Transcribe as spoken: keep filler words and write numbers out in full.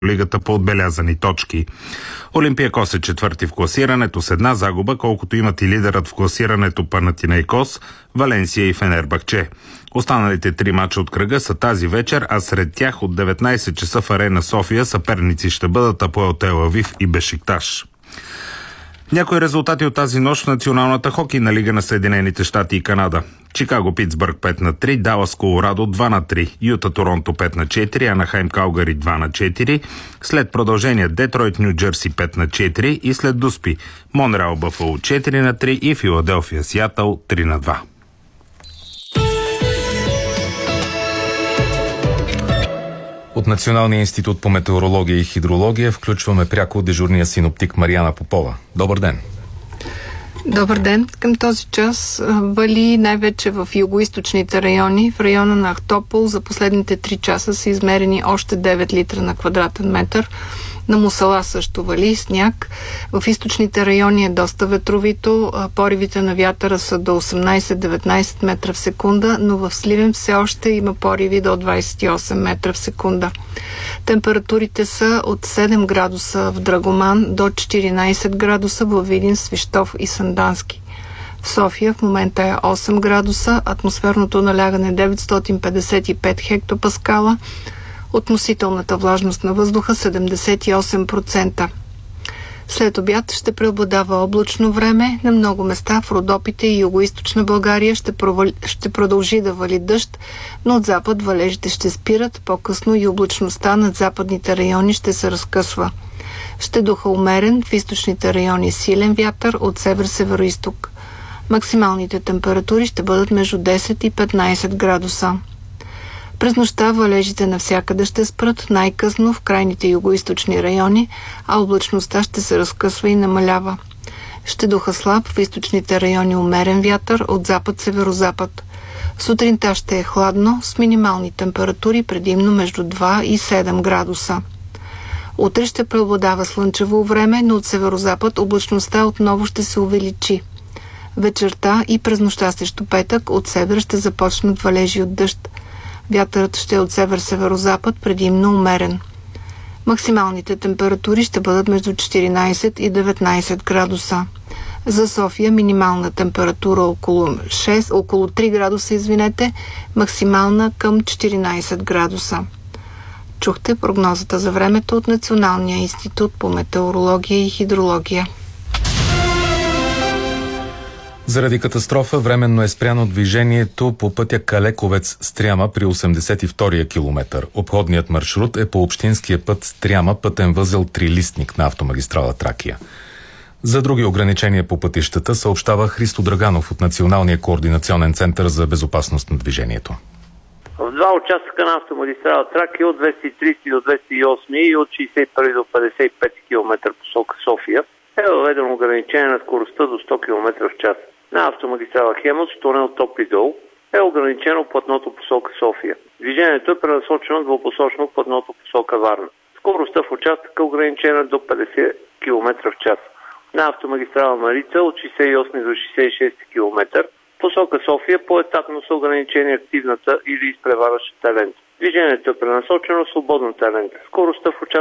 лигата по отбелязани точки. Олимпиакос е четвърти в класирането с една загуба, колкото имат и лидерът в класирането Панатинейкос, Валенсия и Фенербахче. Останалите три мача от кръга са тази вечер, а сред тях от деветнайсет часа в Арена София съперници ще бъдат Апоел Тел Авив и Бешикташ. Някои резултати от тази нощ в Националната хокейна лига на Съединените щати и Канада. Чикаго Питсбърг пет на три, Далас Колорадо два на три, Юта Торонто пет на четири, Анахайм Калгари два на четири, след продължение Детройт Ню Джерси пет на четири и след доспи Монреал Бъфало четири на три и Филаделфия Сиатъл три на два. От Националния институт по метеорология и хидрология включваме пряко дежурния синоптик Мариана Попова. Добър ден! Добър ден! Към този час вали най-вече в югоизточните райони. В района на Ахтопол за последните три часа са измерени още девет литра на квадратен метър. На Мусала също вали сняг. В източните райони е доста ветровито. Поривите на вятъра са до осемнайсет-деветнайсет метра в секунда, но в Сливен все още има пориви до двайсет и осем метра в секунда. Температурите са от седем градуса в Драгоман до четиринайсет градуса в Видин, Свищов и Сандански. В София в момента е осем градуса, атмосферното налягане деветстотин петдесет и пет хектопаскала, относителната влажност на въздуха седемдесет и осем процента. След обяд ще преобладава облачно време. На много места в Родопите и югоизточна България ще, провали, ще продължи да вали дъжд, но от запад валежите ще спират. По-късно и облачността над западните райони ще се разкъсва. Ще духа умерен, в източните райони силен вятър от север-североизток. Максималните температури ще бъдат между десет и петнайсет градуса. През нощта валежите навсякъде ще спрат, най-късно в крайните югоизточни райони, а облачността ще се разкъсва и намалява. Ще духа слаб, в източните райони умерен вятър от запад-северозапад. Сутринта ще е хладно, с минимални температури предимно между два и седем градуса. Утре ще преобладава слънчево време, но от северозапад облачността отново ще се увеличи. Вечерта и през нощта срещу петък от север ще започнат валежи от дъжд. Вятърът ще е от север-северозапад, предимно умерен. Максималните температури ще бъдат между четиринайсет и деветнайсет градуса. За София минимална температура около шест, около три градуса, извинете, максимална към четиринайсет градуса. Чухте прогнозата за времето от Националния институт по метеорология и хидрология. Заради катастрофа временно е спряно движението по пътя Калековец-Стряма при осемдесет и втория километър. Обходният маршрут е по общинския път Стряма, пътен възел Трилистник на автомагистрала Тракия. За други ограничения по пътищата съобщава Христо Драганов от Националния координационен център за безопасност на движението. В два участъка на автомагистрала Тракия от двеста и трийсет до двеста и осем и от шейсет и първи до петдесет и пети километър посока София е въведено ограничение на скоростта до сто километра в час. На автомагистрала Хемус, тунел Топли дол, е ограничено платното посока София. Движението е пренасочено двупосочно в платното посока Варна. Скоростта в участъка е ограничена до петдесет километра в час. На автомагистрала Марица от шейсет и осми до шейсет и шести километър посока София по-етапно са ограничени активната или изпреварващата лента. Движението е пренасочено в свободната лента. Скоростта в участъка